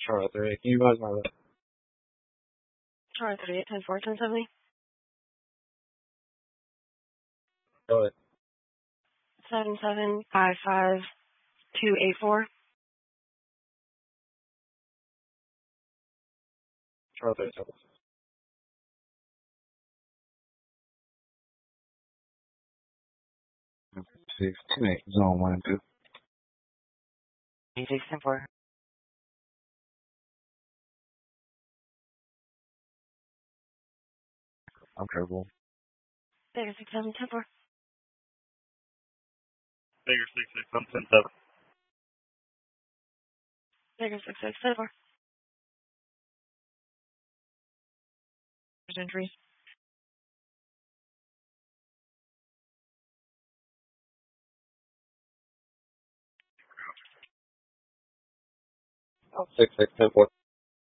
Charlie 3. Can you advise my list? Charlie 38, 10 4, 10 70. Go ahead. 7755284. Charlie 37. 6, 2, 8, zone 1 and 2. 86, 10 4. I'm terrible. Baker 6 7, 10 4. Baker 6, 6, 10, 7. Baker 6 6, 10 4. There's injuries. Oh, 6, 6, 10, 4.